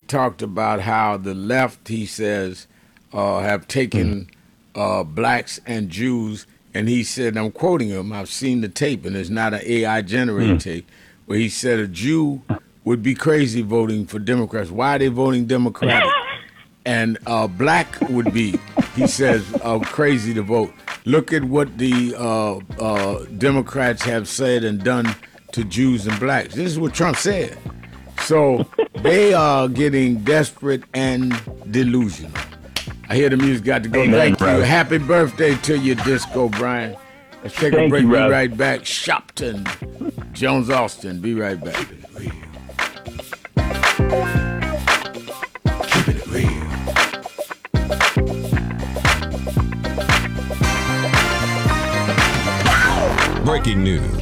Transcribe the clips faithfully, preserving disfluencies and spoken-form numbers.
talked about how the left, he says, uh, have taken uh, blacks and Jews, and he said, I'm quoting him, I've seen the tape, and it's not an A I generated mm. tape, where he said a Jew would be crazy voting for Democrats. Why are they voting Democratic? And uh, black would be, he says, uh, crazy to vote. Look at what the uh, uh, Democrats have said and done to Jews and blacks. This is what Trump said. So they are getting desperate and delusional. I hear the music got to go. Amen, Thank you. Happy birthday to you, Disco Brian. Let's take Thank a break. You, be right back. Shopton, Jones Austin. Be right back. Keeping it real. Breaking news.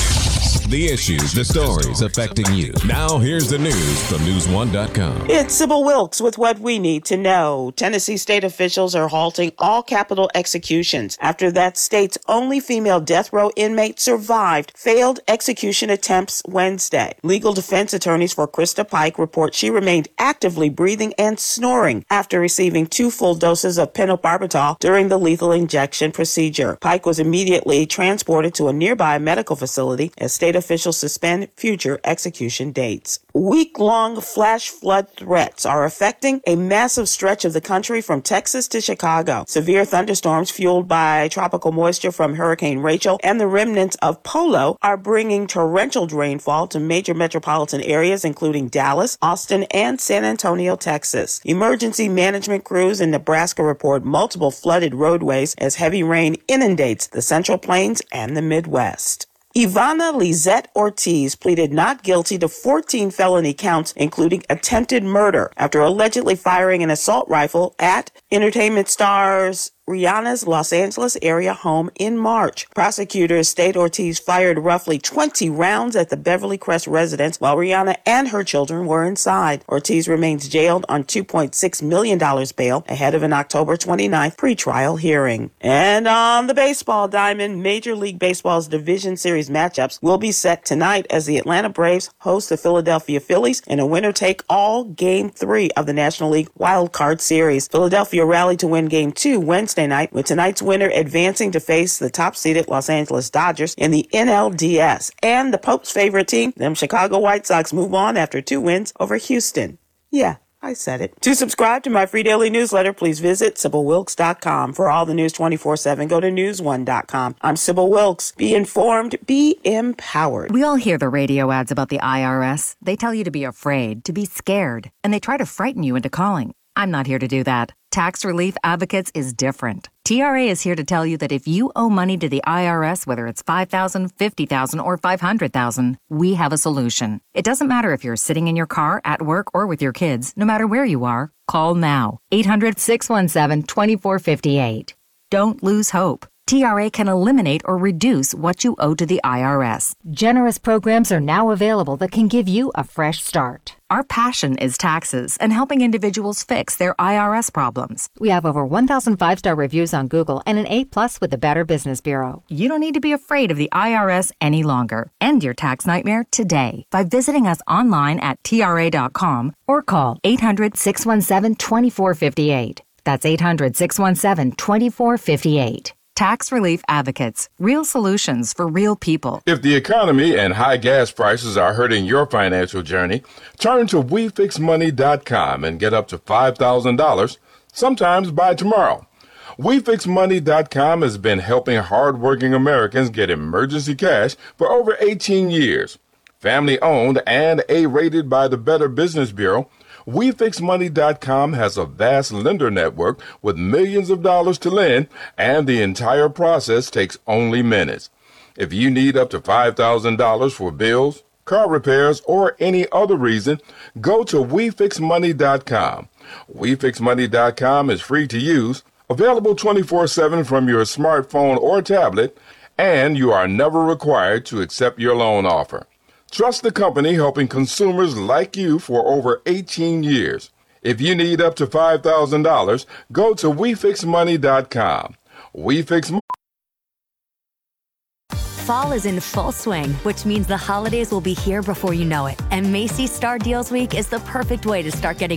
The issues, the stories affecting you. Now, here's the news from news one dot com. It's Sybil Wilkes with what we need to know. Tennessee state officials are halting all capital executions after that state's only female death row inmate survived failed execution attempts Wednesday. Legal defense attorneys for Krista Pike report she remained actively breathing and snoring after receiving two full doses of pentobarbital during the lethal injection procedure. Pike was immediately transported to a nearby medical facility as state officials suspend future execution dates. Week-long flash flood threats are affecting a massive stretch of the country from Texas to Chicago. Severe thunderstorms fueled by tropical moisture from Hurricane Rachel and the remnants of Polo are bringing torrential rainfall to major metropolitan areas including Dallas, Austin, and San Antonio, Texas. Emergency management crews in Nebraska report multiple flooded roadways as heavy rain inundates the Central Plains and the Midwest. Ivana Lizette Ortiz pleaded not guilty to fourteen felony counts, including attempted murder, after allegedly firing an assault rifle at entertainment stars Rihanna's Los Angeles area home in March. Prosecutors state Ortiz fired roughly twenty rounds at the Beverly Crest residence while Rihanna and her children were inside. Ortiz remains jailed on two point six million dollars bail ahead of an October twenty-ninth pretrial hearing. And on the baseball diamond, Major League Baseball's Division Series matchups will be set tonight as the Atlanta Braves host the Philadelphia Phillies in a winner-take-all Game three of the National League Wild Card Series. Philadelphia rallied to win Game two Wednesday night, with tonight's winner advancing to face the top-seeded Los Angeles Dodgers in the N L D S. And the Pope's favorite team, them Chicago White Sox, move on after two wins over Houston. Yeah, I said it. To subscribe to my free daily newsletter, please visit Sybil Wilkes dot com. For all the news twenty-four seven, go to news one dot com. I'm Sybil Wilkes. Be informed, be empowered. We all hear the radio ads about the I R S. They tell you to be afraid, to be scared, and they try to frighten you into calling. I'm not here to do that. Tax Relief Advocates is different. T R A is here to tell you that if you owe money to the I R S, whether it's five thousand dollars, fifty thousand dollars, or five hundred thousand dollars, we have a solution. It doesn't matter if you're sitting in your car, at work, or with your kids. No matter where you are, call now. eight hundred, six one seven, two four five eight. Don't lose hope. T R A can eliminate or reduce what you owe to the I R S. Generous programs are now available that can give you a fresh start. Our passion is taxes and helping individuals fix their I R S problems. We have over one thousand five-star reviews on Google and an A-plus with the Better Business Bureau. You don't need to be afraid of the I R S any longer. End your tax nightmare today by visiting us online at T R A dot com or call eight hundred, six one seven, two four five eight. That's eight hundred, six one seven, two four five eight. Tax Relief Advocates. Real solutions for real people. If the economy and high gas prices are hurting your financial journey, turn to we fix money dot com and get up to five thousand dollars, sometimes by tomorrow. we fix money dot com has been helping hardworking Americans get emergency cash for over eighteen years. Family owned and A-rated by the Better Business Bureau, we fix money dot com has a vast lender network with millions of dollars to lend, and the entire process takes only minutes. If you need up to five thousand dollars for bills, car repairs, or any other reason, go to we fix money dot com. we fix money dot com is free to use, available twenty-four seven from your smartphone or tablet, and you are never required to accept your loan offer. Trust the company helping consumers like you for over eighteen years. If you need up to five thousand dollars, go to we fix money dot com. We Fix Money. Fall is in full swing, which means the holidays will be here before you know it. And Macy's Star Deals Week is the perfect way to start getting